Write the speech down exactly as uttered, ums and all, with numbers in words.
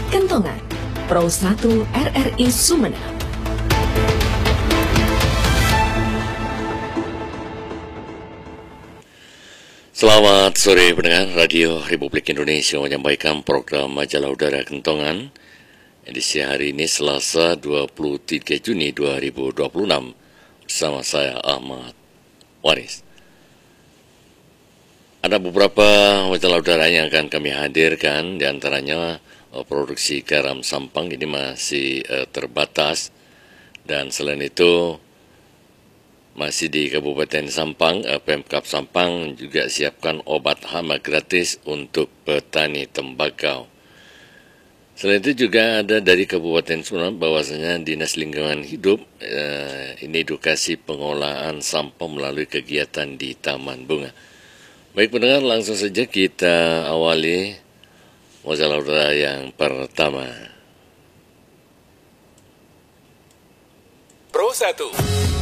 Kentongan, Pro satu R R I Sumeneb. Selamat sore pendengar Radio Republik Indonesia menyampaikan program Majalah Udara Kentongan edisi hari ini Selasa dua puluh tiga Juni dua ribu dua puluh enam bersama saya Ahmad Waris. Ada beberapa majalah udara yang akan kami hadirkan, diantaranya produksi garam Sampang ini masih uh, terbatas, dan selain itu masih di Kabupaten Sampang, uh, Pemkab Sampang juga siapkan obat hama gratis untuk petani tembakau. Selain itu juga ada dari Kabupaten Sumeneb bahwasanya Dinas Lingkungan Hidup uh, ini edukasi pengolahan sampah melalui kegiatan di Taman Bunga. Baik pendengar, langsung saja kita awali majalah udara yang pertama. Pro satu